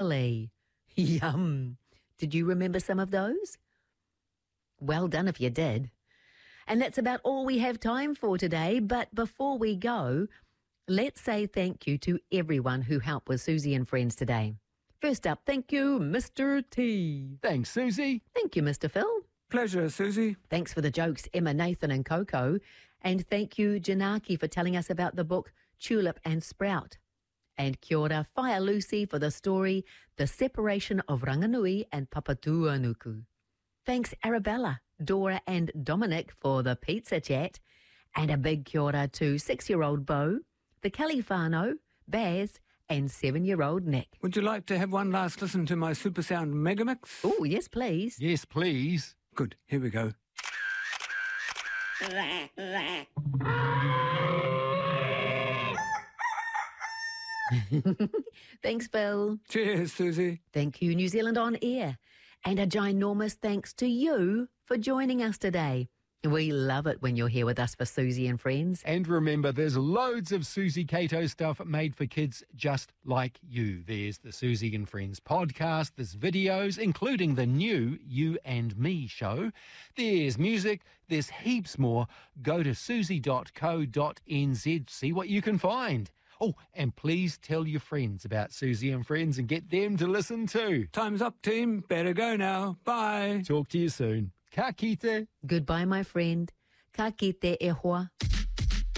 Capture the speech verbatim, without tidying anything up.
family. Yum. Did you remember some of those? Well done if you did. And that's about all we have time for today. But before we go, let's say thank you to everyone who helped with Susie and Friends today. First up, thank you, Mister T. Thanks, Susie. Thank you, Mister Phil. Pleasure, Susie. Thanks for the jokes, Emma, Nathan and Coco. And thank you, Janaki, for telling us about the book Tulip and Sprout. And kia ora, Whaia Lucy, for the story The Separation of Ranganui and Papatūānuku. Thanks, Arabella, Dora and Dominic for the pizza chat. And a big kia ora to six-year-old Bo, the Kelly whānau, Baz, and seven-year-old Nick. Would you like to have one last listen to my Super Sound Megamix? Oh, yes, please. Yes, please. Good, here we go. Thanks, Phil. Cheers, Susie. Thank you, New Zealand On Air. And a ginormous thanks to you for joining us today. We love it when you're here with us for Susie and Friends. And remember, there's loads of Susie Cato stuff made for kids just like you. There's the Susie and Friends podcast, there's videos, including the new You and Me show. There's music, there's heaps more. Go to susie dot co dot n z, see what you can find. Oh, and please tell your friends about Susie and Friends and get them to listen too. Time's up, team. Better go now. Bye. Talk to you soon. Ka kite. Goodbye, my friend. Ka kite e hoa.